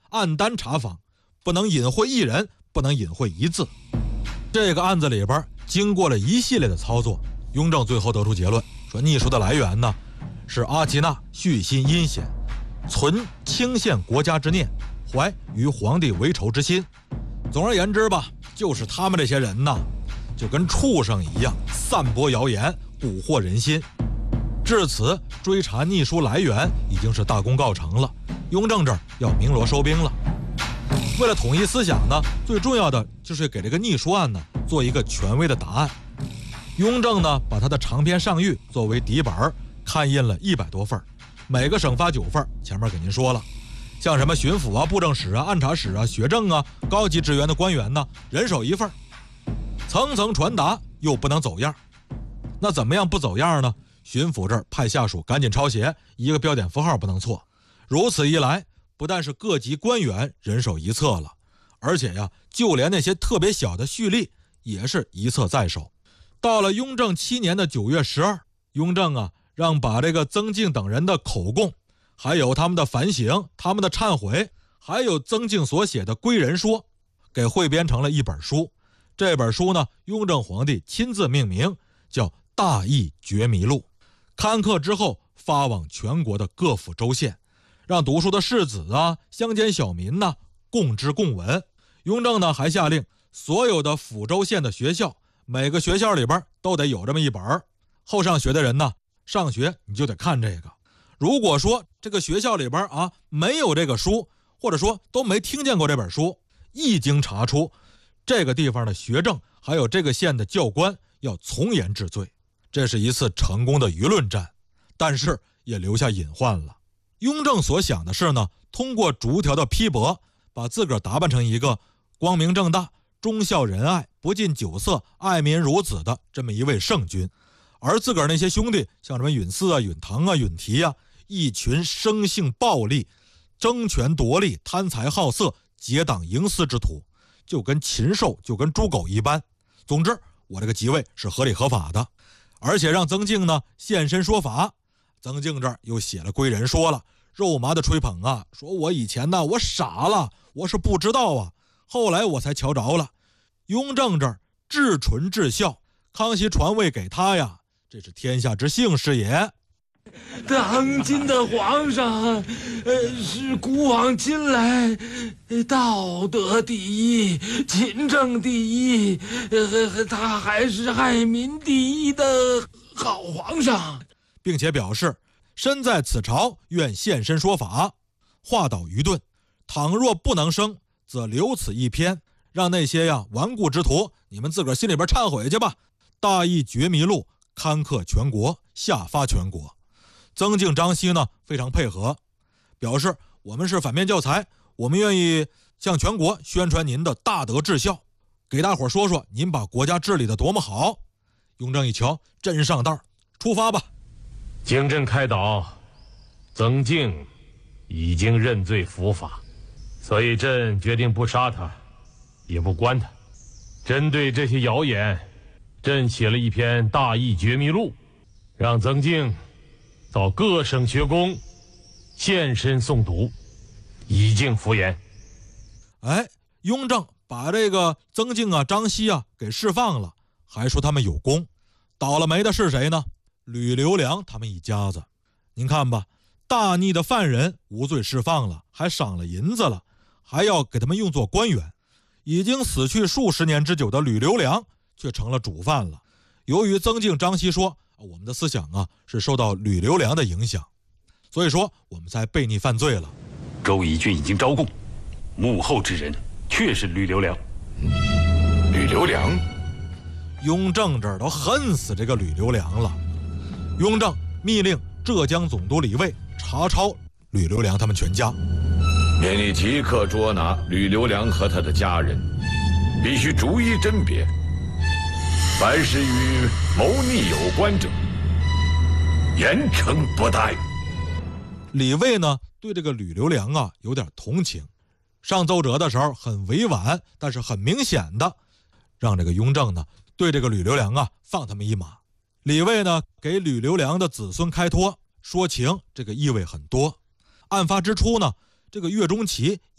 按单查访，不能隐晦一人，不能隐晦一字。这个案子里边经过了一系列的操作，雍正最后得出结论，说逆书的来源呢是阿基那蓄心阴险，存倾陷国家之念，怀与皇帝为仇之心。总而言之吧，就是他们这些人呢就跟畜生一样，散播谣言，蛊惑人心。至此，追查逆书来源已经是大功告成了，雍正这儿要鸣锣收兵了。为了统一思想呢，最重要的就是给这个逆书案呢做一个权威的答案。雍正呢把他的长篇上谕作为底本，刊印了100多份，每个省发9份，前面给您说了。像什么巡抚啊、布政使啊、按察使啊、学政啊、高级职员的官员呢，人手1份，层层传达，又不能走样。那怎么样不走样呢？巡抚这儿派下属赶紧抄写，一个标点符号不能错。如此一来，不但是各级官员人手一册了，而且呀，就连那些特别小的序例也是一册在手。到了雍正7年的9月12，雍正啊让把这个曾静等人的口供，还有他们的反省、他们的忏悔，还有曾静所写的归人说，给汇编成了一本书。这本书呢，雍正皇帝亲自命名，叫《大义觉迷录》。刊刻之后，发往全国的各府州县，让读书的士子啊、乡间小民呢共知共闻。雍正呢还下令，所有的府州县的学校，每个学校里边都得有这么一本。后上学的人呢，上学你就得看这个。如果说这个学校里边啊没有这个书，或者说都没听见过这本书，一经查出，这个地方的学政还有这个县的教官要从严治罪。这是一次成功的舆论战，但是也留下隐患了。雍正所想的是呢，通过逐条的批驳，把自个儿打扮成一个光明正大、忠孝仁爱、不近酒色、爱民如子的这么一位圣君，而自个儿那些兄弟，像什么允嗣啊、允堂啊、允提啊，一群生性暴力、争权夺利、贪财好色、结党营私之徒，就跟禽兽、就跟猪狗一般。总之，我这个即位是合理合法的。而且让曾静呢现身说法。曾静这儿又写了归人说了，肉麻的吹捧啊，说我以前呢我傻了，我是不知道啊，后来我才瞧着了。雍正这儿至纯至孝，康熙传位给他呀，这是天下之幸事也。 当今的皇上，是古往今来道德第一、勤政第一，他还是爱民第一的好皇上， 并且表示身在此朝，愿现身说法，话导舆顿。倘若不能生，则留此一篇，让那些顽固之徒，你们自个儿心里边忏悔去吧。大义觉迷录刊刻全国，下发全国。曾静、张熙呢非常配合，表示我们是反面教材，我们愿意向全国宣传您的大德至孝，给大伙说说您把国家治理的多么好。雍正一瞧，真上道，出发吧。 经朕开导，曾静已经认罪伏法，所以朕决定不杀他，也不关他。针对这些谣言，朕写了一篇《大义觉迷录》，让曾静到各省学宫现身诵读，以敬服言。 雍正把这个曾静啊、张熙啊给释放了，还说他们有功。倒了霉的是谁呢？吕留良他们一家子。您看吧，大逆的犯人无罪释放了，还赏了银子了，还要给他们用作官员。已经死去数十年之久的吕留良却成了主犯了。由于曾静、张熙说我们的思想啊是受到吕留良的影响，所以说我们才悖逆犯罪了。 周怡君已经招供，幕后之人确是吕留良。 吕留良， 雍正这儿都恨死这个吕留良了。雍正密令浙江总督李卫查抄吕留良他们全家， 免你即刻捉拿吕留良和他的家人，必须逐一甄别。凡是与谋逆有关者，严惩不贷。 李卫呢对这个吕留良啊有点同情，上奏折的时候很委婉，但是很明显的让这个雍正呢对这个吕留良啊放他们一马。李卫呢给吕留良的子孙开脱说情，这个意味很多。案发之初呢，这个岳钟琪